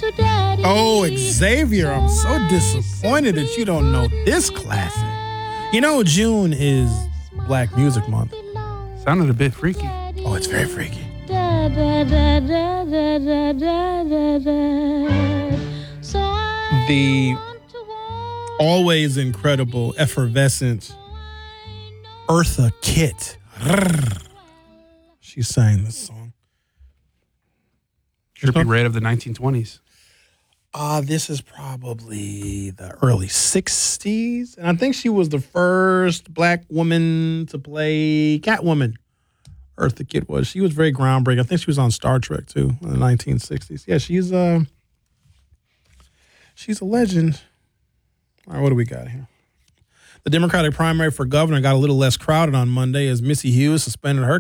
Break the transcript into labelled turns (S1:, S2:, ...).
S1: Oh, Xavier, I'm so disappointed that you don't know this classic. You know, June is Black Music Month.
S2: Sounded a bit freaky.
S1: Oh, it's very freaky. The always incredible, effervescent Eartha Kitt. She sang this song.
S2: Trippie Redd of the 1920s.
S1: This is probably the early 60s. And I think she was the first black woman to play Catwoman. Eartha Kitt was. She was very groundbreaking. I think she was on Star Trek, too, in the 1960s. Yeah, she's a legend. All right, what do we got here? The Democratic primary for governor got a little less crowded on Monday as Missy Hughes suspended her